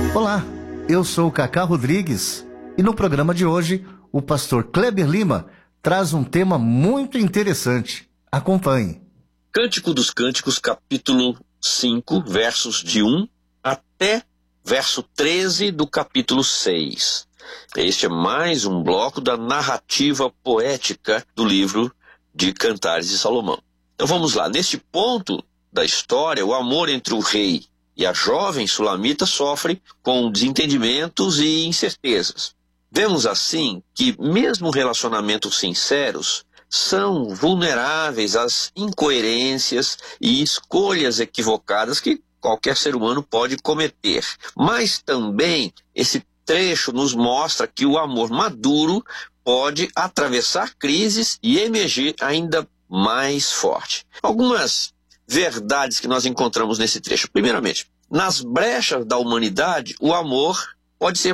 Olá, eu sou o Cacá Rodrigues e no programa de hoje o pastor Kleber Lima traz um tema muito interessante. Acompanhe. Cântico dos Cânticos, capítulo 5, versos de 1 até verso 13 do capítulo 6. Este é mais um bloco da narrativa poética do livro de Cantares de Salomão. Então vamos lá. Neste ponto da história, o amor entre o rei e a jovem sulamita sofre com desentendimentos e incertezas. Vemos assim que mesmo relacionamentos sinceros são vulneráveis às incoerências e escolhas equivocadas que qualquer ser humano pode cometer. Mas também esse trecho nos mostra que o amor maduro pode atravessar crises e emergir ainda mais forte. Algumas verdades que nós encontramos nesse trecho. Primeiramente, nas brechas da humanidade, o amor pode ser